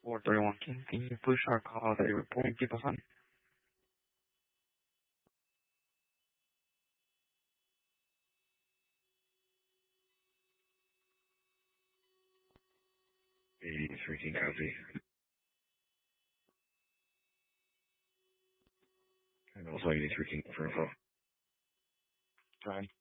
431 King, can you push our call that you're reporting people on? Freaking copy. And also 83 King for info. Go ahead.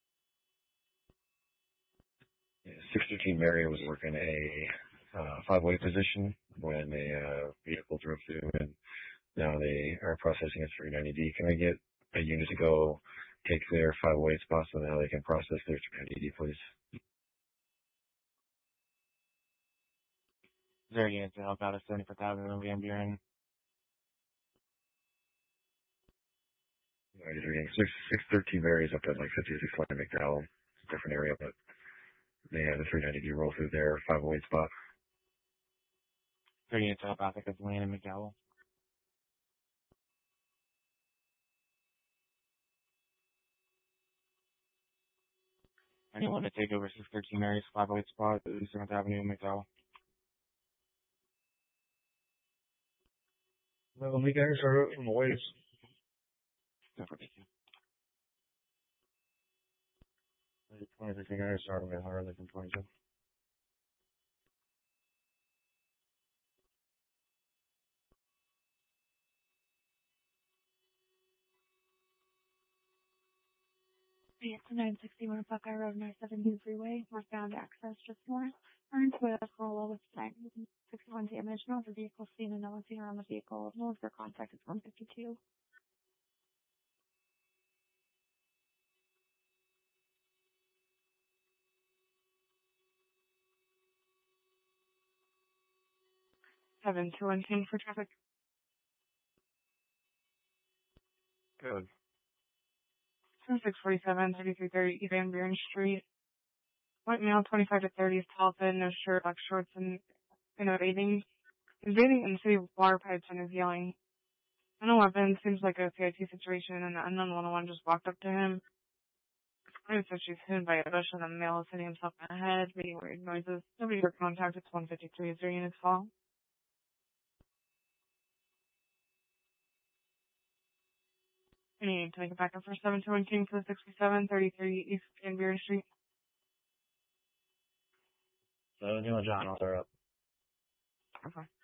Yeah, 613 Mary was working a 5-way position when a vehicle drove through, and now they are processing a 390D. Can I get a unit to go take their 5-way spot so now they can process their 390D, please? There you go, about a 74,000 Van Buren. 613 Mary is up at like 56 Line McDowell. It's a different area, but they had a 390D roll through their 5-way spot. 30 units up, I think it's Lane and McDowell. Anyone to take over 613 Mary's 508 spot at 7th Avenue, McDowell. Well, we guys are out from the ways. Don't forget you. 2015 guys started with higher than 22. It's 961 Buckeye Road, North 17 Freeway, northbound access just north. Earned Toyota Corolla with 61 damage. No other vehicle seen and no one seen around the vehicle. No other contact is 152. Seven two one King for traffic. Good. 647, 3330 Van Buren Street. White male, 25 to 30, is tall, thin, no shirt, black shorts, and evading. He's bathing in the city water pipes and is yelling. No weapon, seems like a CIT situation, and the unknown 101 just walked up to him. I said she's hidden by a bush, and the male is hitting himself in the head, making weird noises. Nobody for contact. It's 153. Is there units call? I need to make a backup for 721 King for 6733 East Van Buren Street. 71 John, I'll start up. Okay.